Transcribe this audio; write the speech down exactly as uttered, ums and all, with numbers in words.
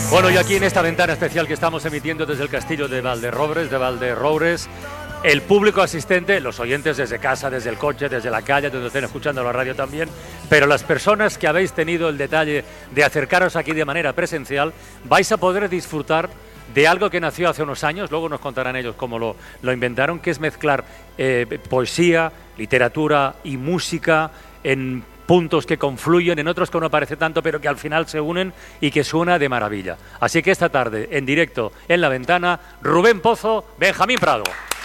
Bueno, y aquí en esta ventana especial que estamos emitiendo desde el castillo de Valderrobres, de Valderrobres, el público asistente, los oyentes desde casa, desde el coche, desde la calle, donde estén escuchando la radio también, pero las personas que habéis tenido el detalle de acercaros aquí de manera presencial, vais a poder disfrutar de algo que nació hace unos años, luego nos contarán ellos cómo lo, lo inventaron, que es mezclar eh, poesía, literatura y música en puntos que confluyen, en otros que no parece tanto, pero que al final se unen y que suena de maravilla. Así que esta tarde, en directo, en La Ventana, Rubén Pozo, Benjamín Prado.